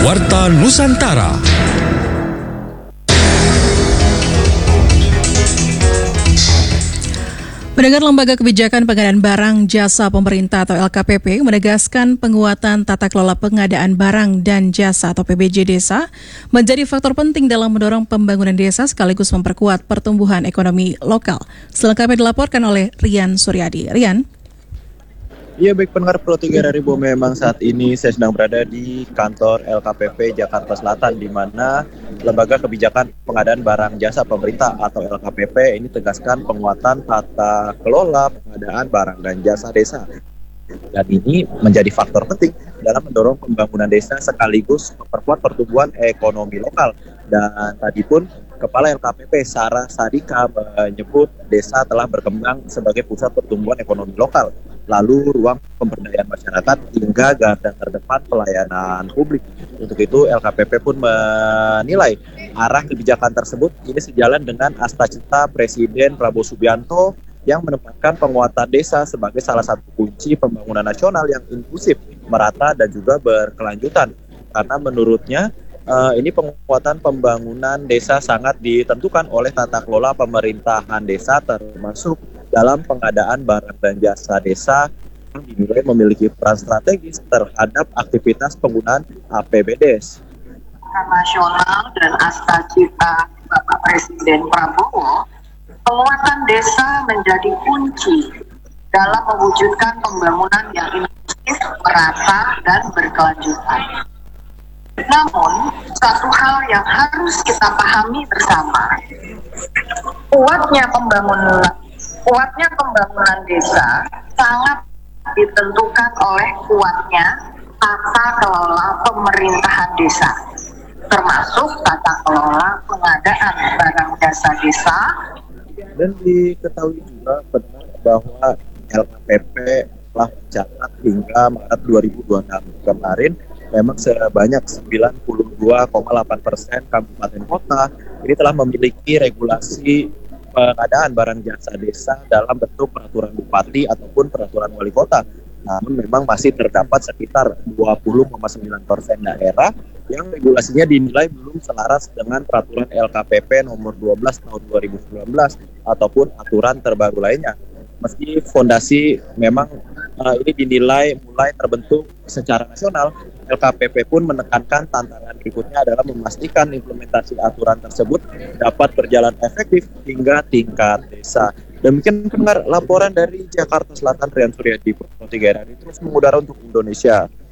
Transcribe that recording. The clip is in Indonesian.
Warta Nusantara. Pendengar, Lembaga Kebijakan Pengadaan Barang Jasa Pemerintah atau LKPP menegaskan penguatan tata kelola pengadaan barang dan jasa atau PBJ desa menjadi faktor penting dalam mendorong pembangunan desa sekaligus memperkuat pertumbuhan ekonomi lokal. Selengkapnya dilaporkan oleh Rian Suryadi. Rian. Ya, baik pendengar Pro 3 Ribu, memang saat ini saya sedang berada di kantor LKPP Jakarta Selatan, di mana Lembaga Kebijakan Pengadaan Barang Jasa Pemerintah atau LKPP ini tegaskan penguatan tata kelola pengadaan barang dan jasa desa. Dan ini menjadi faktor penting dalam mendorong pembangunan desa sekaligus memperkuat pertumbuhan ekonomi lokal. Dan tadi pun Kepala LKPP Sarah Sadika menyebut desa telah berkembang sebagai pusat pertumbuhan ekonomi lokal, lalu ruang pemberdayaan masyarakat hingga garda terdepan pelayanan publik. Untuk itu LKPP pun menilai arah kebijakan tersebut ini sejalan dengan asta-cita Presiden Prabowo Subianto yang menempatkan penguatan desa sebagai salah satu kunci pembangunan nasional yang inklusif, merata dan juga berkelanjutan. Karena menurutnya ini penguatan pembangunan desa sangat ditentukan oleh tata kelola pemerintahan desa, termasuk dalam pengadaan barang dan jasa desa yang dinilai memiliki peran strategis terhadap aktivitas penggunaan APBDes. Nasional dan asta-cita Bapak Presiden Prabowo, penguatan desa menjadi kunci dalam mewujudkan pembangunan yang inklusif, merata, dan berkelanjutan. Namun, satu hal yang harus kita pahami bersama, kuatnya pembangunan desa sangat ditentukan oleh kuatnya tata kelola pemerintahan desa, termasuk tata kelola pengadaan barang jasa desa. Dan diketahui juga benar bahwa LKPP telah mencatat hingga Maret 2026 kemarin memang sebanyak 92,8% kabupaten kota ini telah memiliki regulasi pengadaan barang jasa desa dalam bentuk peraturan bupati ataupun peraturan wali kota. Namun memang masih terdapat sekitar 20,9% daerah yang regulasinya dinilai belum selaras dengan peraturan LKPP nomor 12 tahun 2019 ataupun aturan terbaru lainnya. Meski fondasi memang ini dinilai mulai terbentuk secara nasional, LKPP pun menekankan tantangan berikutnya adalah memastikan implementasi aturan tersebut dapat berjalan efektif hingga tingkat desa. Demikian pendengar laporan dari Jakarta Selatan, Rian Suryadi, Pro 3 RRI terus mengudara untuk Indonesia.